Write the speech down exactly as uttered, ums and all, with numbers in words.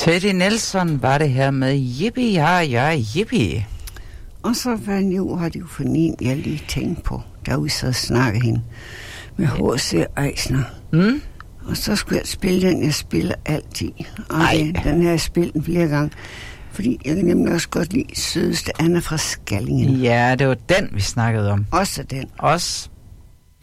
Teddy Nelson var det her med Yippie, ja, ja, yippie. Og så var en jo, har det jo fornemt, jeg lige tænkt på, derude så snakke hende med H C Eisner. Mm? Og så skulle jeg spille den, jeg spiller altid. Og Ej. den, den har jeg spillet den flere gange. Fordi jeg kan nemlig også godt lide sødeste Anna fra Skallingen. Ja, det var den, vi snakkede om. Også den. Også.